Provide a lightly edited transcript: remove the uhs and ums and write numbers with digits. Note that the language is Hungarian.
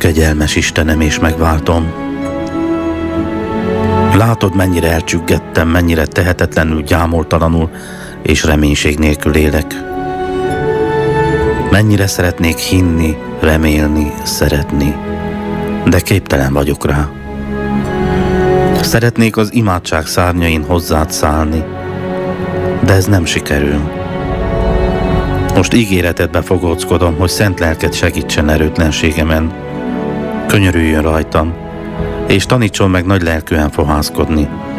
Kegyelmes Istenem és megváltom, látod, mennyire elcsüggettem, mennyire tehetetlenül, gyámoltalanul és reménység nélkül élek. Mennyire szeretnék hinni, remélni, szeretni, de képtelen vagyok rá. Szeretnék az imádság szárnyain hozzád szállni, de ez nem sikerül. Most ígéretedbe fogóckodom, hogy szent lelked segítsen erőtlenségemen, könyörüljön rajtam, és tanítson meg nagy lelkűen fohászkodni.